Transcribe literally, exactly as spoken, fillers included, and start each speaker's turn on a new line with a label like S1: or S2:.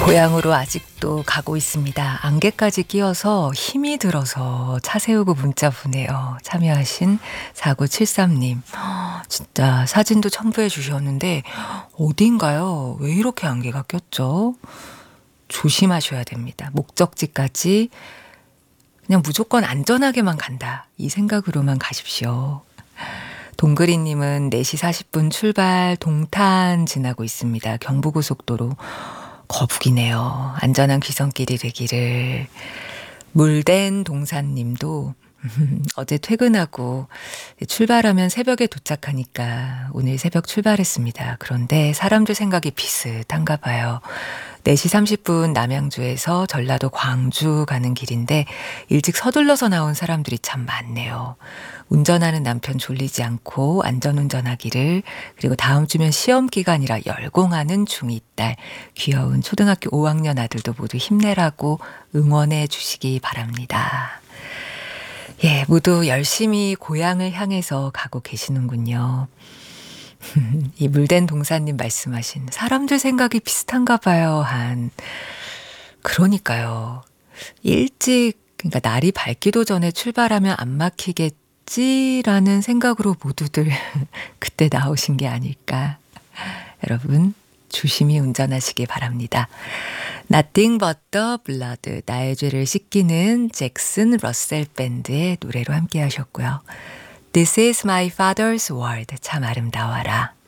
S1: 고향으로 아직도 가고 있습니다. 안개까지 끼어서 힘이 들어서 차 세우고 문자 보내요. 참여하신 사구칠삼 님. 진짜 사진도 첨부해 주셨는데 어딘가요? 왜 이렇게 안개가 꼈죠? 조심하셔야 됩니다. 목적지까지 그냥 무조건 안전하게만 간다. 이 생각으로만 가십시오. 동그리님은 네 시 사십 분 출발 동탄 지나고 있습니다. 경부고속도로. 거북이네요. 안전한 귀성길이 되기를. 물된 동산님도 어제 퇴근하고 출발하면 새벽에 도착하니까 오늘 새벽 출발했습니다. 그런데 사람들 생각이 비슷한가 봐요. 네 시 삼십 분 남양주에서 전라도 광주 가는 길인데 일찍 서둘러서 나온 사람들이 참 많네요. 운전하는 남편 졸리지 않고 안전운전하기를, 그리고 다음 주면 시험 기간이라 열공하는 중이 딸, 귀여운 초등학교 오 학년 아들도 모두 힘내라고 응원해 주시기 바랍니다. 예, 모두 열심히 고향을 향해서 가고 계시는군요. 이 물된 동사님 말씀하신 사람들 생각이 비슷한가 봐요 한. 그러니까요. 일찍, 그러니까 날이 밝기도 전에 출발하면 안 막히겠지라는 생각으로 모두들 그때 나오신 게 아닐까. 여러분 조심히 운전하시기 바랍니다. Nothing but the blood, 나의 죄를 씻기는 잭슨 러셀 밴드의 노래로 함께 하셨고요. This is my father's world, 참 아름다워라.